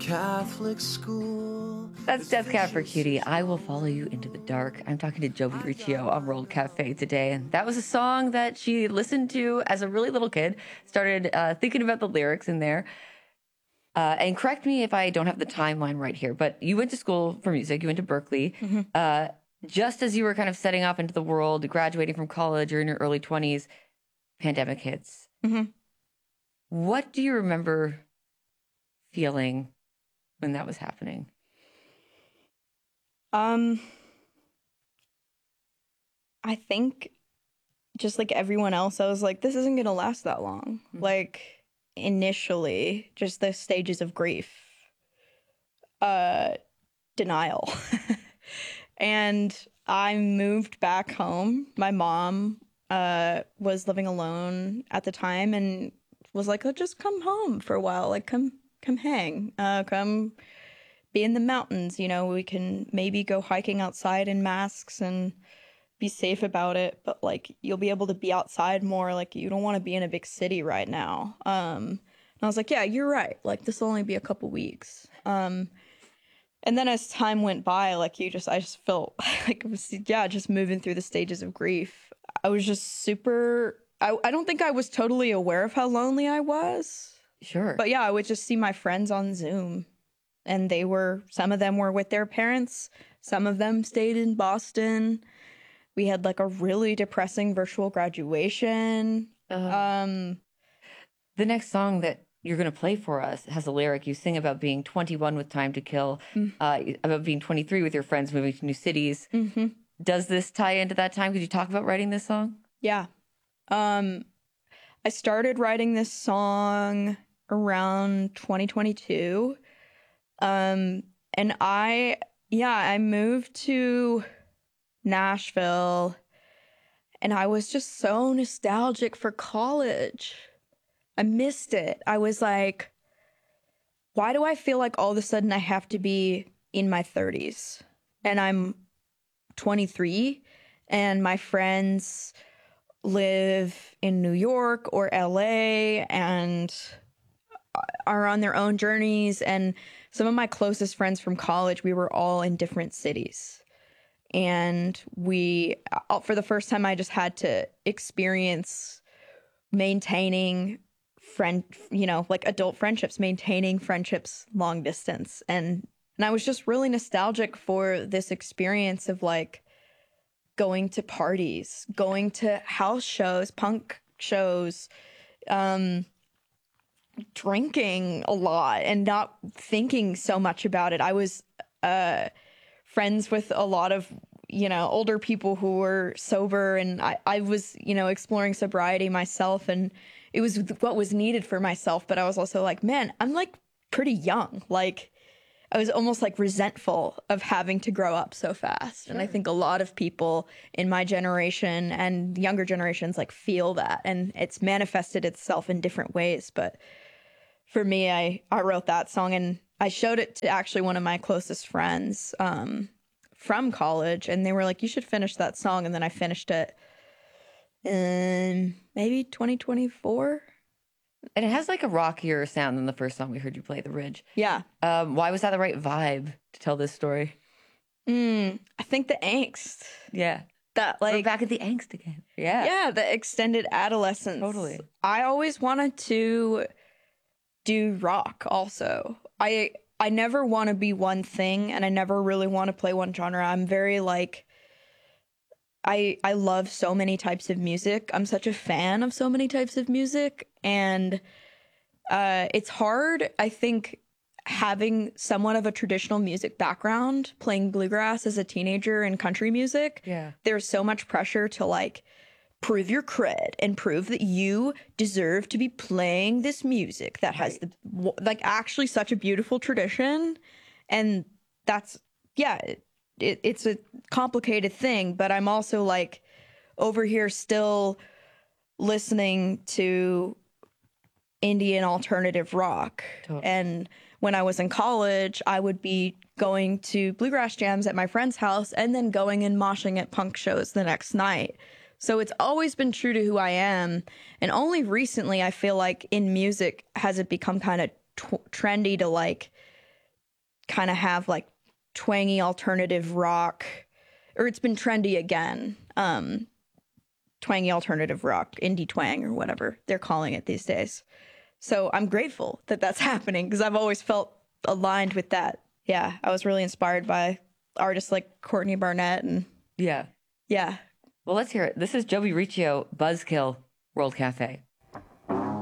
Catholic school. That's Death Cab for Cutie. I Will Follow You Into the Dark. I'm talking to Jovi Riccio on World Cafe today, and that was a song that she listened to as a really little kid. Started thinking about the lyrics in there. And correct me if I don't have the timeline right here, but you went to school for music. You went to Berkeley. Mm-hmm. Just as you were kind of setting off into the world, graduating from college, or in your early 20s, pandemic hits. Mm-hmm. What do you remember feeling when that was happening? I think just like everyone else, I was like, this isn't going to last that long. Mm-hmm. Like initially, just the stages of grief, denial. And I moved back home. My mom was living alone at the time and was like, oh, just come home for a while. Like, come hang, come be in the mountains. You know, we can maybe go hiking outside in masks and be safe about it. But like, you'll be able to be outside more. Like, you don't want to be in a big city right now. And I was like, yeah, you're right. Like, this will only be a couple weeks. And then as time went by, like I just felt like it was, just moving through the stages of grief. I was just I don't think I was totally aware of how lonely I was. Sure. But yeah, I would just see my friends on Zoom, and some of them were with their parents. Some of them stayed in Boston. We had like a really depressing virtual graduation. The next song that you're going to play for us has a lyric. You sing about being 21 with time to kill, about being 23 with your friends, moving to new cities. Mm-hmm. Does this tie into that time? Could you talk about writing this song? Yeah. I started writing this song around 2022. And I moved to Nashville, and I was just so nostalgic for college. I missed it. I was like, why do I feel like all of a sudden I have to be in my 30s and I'm 23 and my friends live in New York or LA and are on their own journeys. And some of my closest friends from college, we were all in different cities. And for the first time, I just had to experience maintaining adult friendships, maintaining friendships long distance. And I was just really nostalgic for this experience of like going to parties, going to house shows, punk shows, drinking a lot and not thinking so much about it. I was friends with a lot of, older people who were sober, and I was, exploring sobriety myself, and it was what was needed for myself. But I was also like, man, I'm like pretty young. Like I was almost like resentful of having to grow up so fast. Sure. And I think a lot of people in my generation and younger generations like feel that, and it's manifested itself in different ways. But for me, I wrote that song, and I showed it to actually one of my closest friends from college, and they were like, you should finish that song. And then I finished it in maybe 2024. And it has like a rockier sound than the first song we heard you play, The Ridge. Yeah. Why was that the right vibe to tell this story? I think the angst. Yeah. That like we're back at the angst again. Yeah. Yeah, the extended adolescence. Totally. I always wanted to do rock also. I never want to be one thing, and I never really want to play one genre. I'm very like, I love so many types of music. I'm such a fan of so many types of music, and it's hard, I think, having somewhat of a traditional music background, playing bluegrass as a teenager and country music. Yeah. There's so much pressure to like prove your cred and prove that you deserve to be playing this music that has actually such a beautiful tradition. And that's, it's a complicated thing, but I'm also like over here still listening to Indian alternative rock. Totally. And when I was in college, I would be going to bluegrass jams at my friend's house and then going and moshing at punk shows the next night. So it's always been true to who I am. And only recently, I feel like in music has it become kind of trendy to like kind of have like twangy alternative rock, or it's been trendy again. Twangy alternative rock, indie twang, or whatever they're calling it these days. So I'm grateful that that's happening because I've always felt aligned with that. Yeah, I was really inspired by artists like Courtney Barnett and Yeah. yeah. Well, let's hear it. This is Joey Riccio, Buzzkill, World Cafe.